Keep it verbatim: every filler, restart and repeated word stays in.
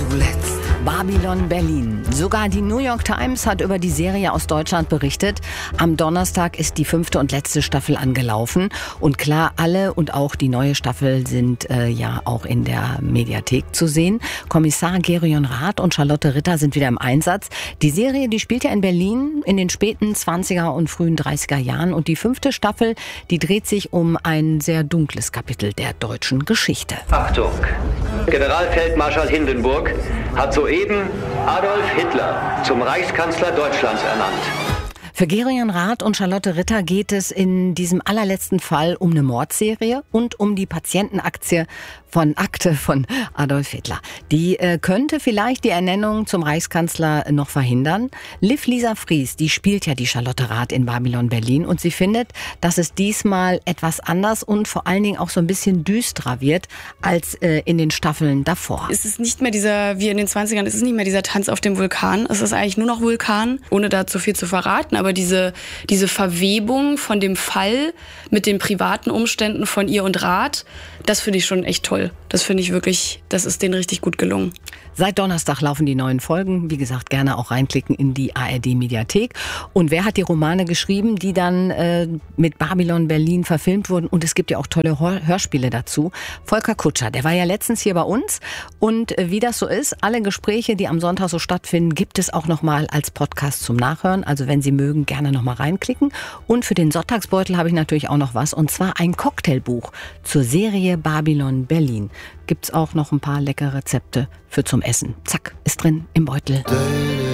zuletzt. Babylon Berlin. Sogar die New York Times hat über die Serie aus Deutschland berichtet. Am Donnerstag ist die fünfte und letzte Staffel angelaufen. Und klar, alle und auch die neue Staffel sind äh, ja auch in der Mediathek zu sehen. Kommissar Gerion Rath und Charlotte Ritter sind wieder im Einsatz. Die Serie, die spielt ja in Berlin in den späten zwanziger und frühen dreißiger Jahren. Und die fünfte Staffel, die dreht sich um ein sehr dunkles Kapitel der deutschen Geschichte. Achtung! Generalfeldmarschall Hindenburg hat soeben Adolf Hitler zum Reichskanzler Deutschlands ernannt. Für Gerion Rath und Charlotte Ritter geht es in diesem allerletzten Fall um eine Mordserie und um die Patientenaktie von Akte von Adolf Hitler. Die äh, könnte vielleicht die Ernennung zum Reichskanzler noch verhindern. Liv Lisa Fries, die spielt ja die Charlotte Rath in Babylon Berlin und sie findet, dass es diesmal etwas anders und vor allen Dingen auch so ein bisschen düsterer wird als äh, in den Staffeln davor. Es ist nicht mehr dieser, wie in den zwanzigern, es ist nicht mehr dieser Tanz auf dem Vulkan. Es ist eigentlich nur noch Vulkan, ohne da zu viel zu verraten. Aber diese, diese Verwebung von dem Fall mit den privaten Umständen von ihr und Rath, das finde ich schon echt toll. Das finde ich wirklich, das ist denen richtig gut gelungen. Seit Donnerstag laufen die neuen Folgen. Wie gesagt, gerne auch reinklicken in die A R D-Mediathek. Und wer hat die Romane geschrieben, die dann äh, mit Babylon Berlin verfilmt wurden? Und es gibt ja auch tolle Hör- Hörspiele dazu. Volker Kutscher, der war ja letztens hier bei uns. Und äh, wie das so ist, alle Gespräche, die am Sonntag so stattfinden, gibt es auch nochmal als Podcast zum Nachhören. Also wenn Sie mögen, gerne nochmal reinklicken. Und für den Sonntagsbeutel habe ich natürlich auch noch was. Und zwar ein Cocktailbuch zur Serie Babylon Berlin. Gibt's auch noch ein paar leckere Rezepte für zum Essen. Zack, ist drin im Beutel.